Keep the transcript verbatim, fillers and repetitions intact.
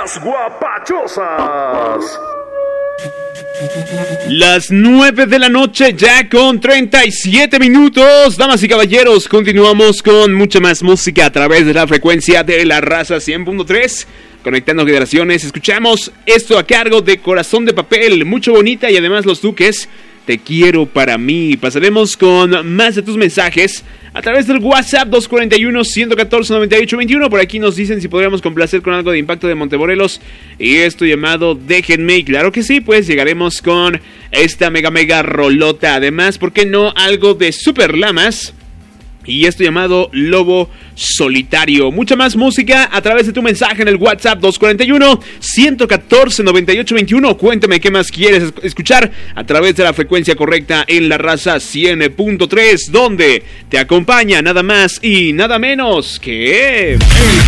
Las Guapachosas. Las nueve de la noche ya con treinta y siete minutos. Damas y caballeros, continuamos con mucha más música a través de la frecuencia de La Raza cien punto tres. Conectando generaciones, escuchamos esto a cargo de Corazón de Papel, Mucho Bonita y además Los Duques, Te Quiero Para Mí. Pasaremos con más de tus mensajes a través del WhatsApp dos cuatro uno, uno uno cuatro, nueve ocho dos uno. Por aquí nos dicen si podríamos complacer con algo de Impacto de Montemorelos y esto llamado Déjenme. Y claro que sí, pues llegaremos con esta mega mega rolota. Además, ¿por qué no algo de Super Lamas? Y esto llamado Lobo Solitario. Mucha más música a través de tu mensaje en el WhatsApp dos cuatro uno, uno uno cuatro, nueve ocho dos uno. Cuéntame qué más quieres escuchar a través de la frecuencia correcta en La Raza cien punto tres, donde te acompaña nada más y nada menos que el